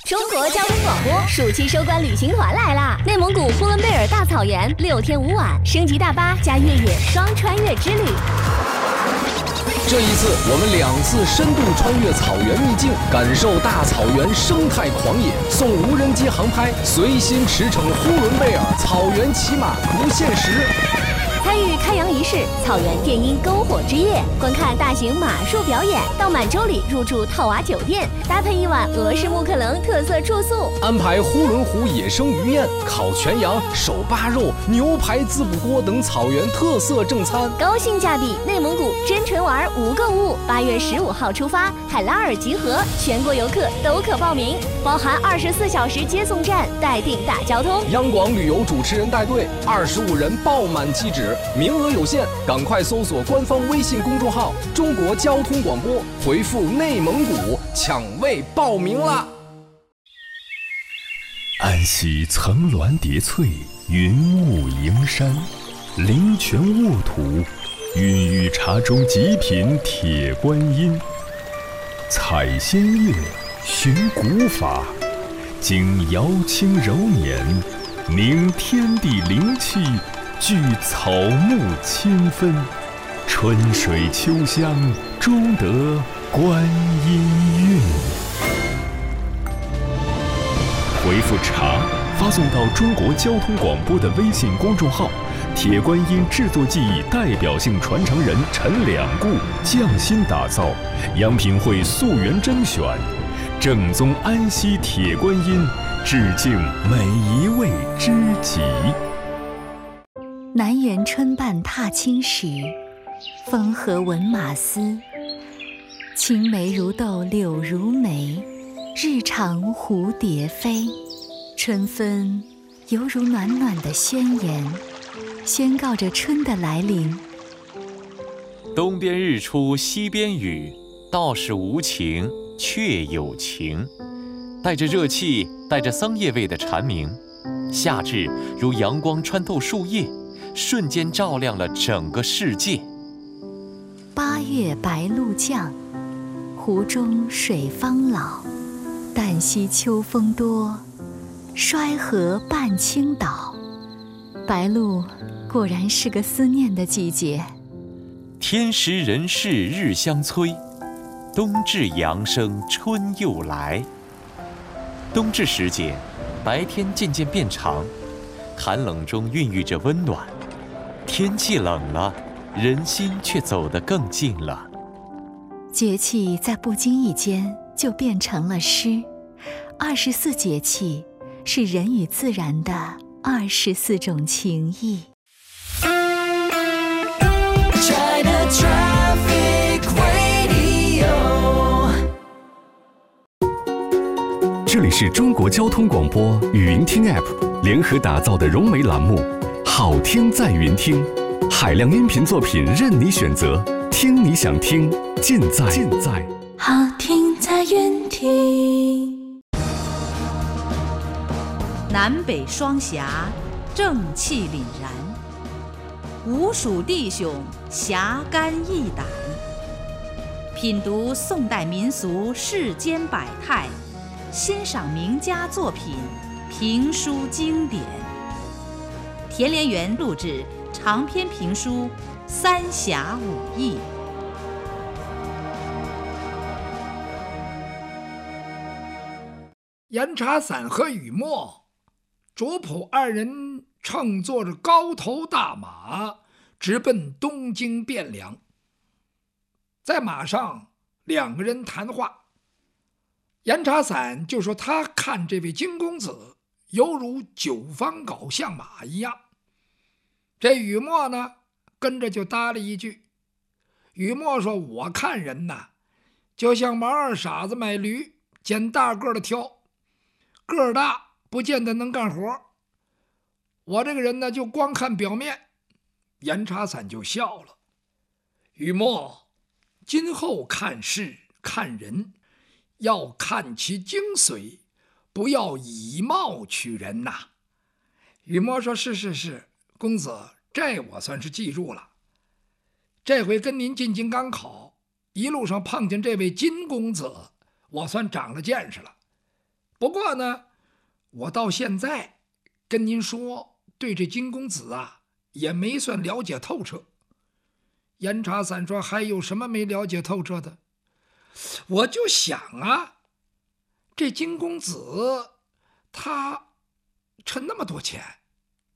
中国交通广播暑期收官旅行团来啦！内蒙古呼伦贝尔大草原6天5晚，升级大巴加越野双穿越之旅。 这一次，我们2次深度穿越草原秘境，感受大草原生态狂野，送无人机航拍，随心驰骋呼伦贝尔，草原骑马不限时。 参与开洋仪式、草原电音篝火之夜，观看大型马术表演，到满洲里入住套娃酒店，搭配1晚俄式木克棱特色住宿， 安排呼伦湖野生鱼宴、烤全羊、手扒肉、牛排滋补锅等草原特色正餐， 高性价比内蒙古真纯玩无购物。8月15号出发，海拉尔集合，全国游客都可报名，包含24小时接送站，待定大交通。 央广旅游主持人带队，25人爆满机止，名额有限，赶快搜索官方微信公众号“中国交通广播”，回复“内蒙古”抢位报名啦！ 安溪层峦叠翠，云雾迎山，灵泉沃土，孕育茶中极品铁观音。采仙乐，寻古法，经瑶清柔捻，凝天地灵气，聚草木清芬，春水秋香，终得观音韵。回复茶发送到中国交通广播的微信公众号，铁观音制作技艺代表性传承人陈两固匠心打造，央品会溯源甄选，正宗安溪铁观音，致敬每一位知己。 南园春半踏青时，风和闻马嘶。青梅如豆柳如眉，日长蝴蝶飞。春分犹如暖暖的宣言，宣告着春的来临。 东边日出西边雨，道是无情却有情。带着热气，带着桑叶味的蝉鸣，夏至如阳光穿透树叶，瞬间照亮了整个世界。 8月白露降，湖中水方老。旦夕秋风多，衰河半倾倒。白露果然是个思念的季节。 天时人事日相催，冬至阳生春又来。冬至时节，白天渐渐变长，寒冷中孕育着温暖。天气冷了，人心却走得更近了。 节气在不经意间就变成了诗。24节气是人与自然的24种情谊。 China Traffic Radio。 这里是中国交通广播语音听 App 联合打造的融媒栏目，好听在云听，海量音频作品任你选择，听你想听，尽在好听在云听。 南北双侠，正气凛然；吴蜀弟兄，侠肝义胆。品读宋代民俗世间百态，欣赏名家作品，评书经典。田连元录制长篇评书《三侠五义》。 严查散和雨墨主仆2人乘坐着高头大马，直奔东京汴梁。在马上，2个人谈话。严查散就说他看这位金公子犹如9方镐相马一样。这雨墨呢，跟着就搭了一句。雨墨说：“我看人呐，就像毛二傻子买驴，捡大个的挑，个儿大不见得能干活。我这个人呢，就光看表面。”严查散就笑了。雨墨，今后看事看人，要看其精髓，不要以貌取人呐。雨墨说：“是，公子，这我算是记住了。这回跟您进京赶考，一路上碰见这位金公子，我算长了见识了。 不过呢，我到现在跟您说，对这金公子啊，也没算了解透彻。严查散说还有什么没了解透彻的？我就想啊，这金公子他趁那么多钱，